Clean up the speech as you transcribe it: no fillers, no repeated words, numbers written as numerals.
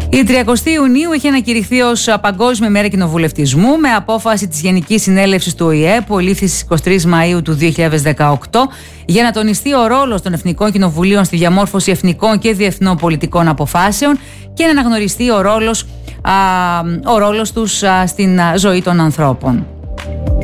Η 30η Ιουνίου είχε ανακηρυχθεί ως Παγκόσμια Μέρα Κοινοβουλευτισμού με απόφαση της Γενικής Συνέλευσης του ΟΗΕ που ελήφθη στις 23 Μαΐου του 2018 για να τονιστεί ο ρόλος των Εθνικών Κοινοβουλίων στη διαμόρφωση εθνικών και διεθνών πολιτικών αποφάσεων και να αναγνωριστεί ο ρόλος τους στην ζωή των ανθρώπων.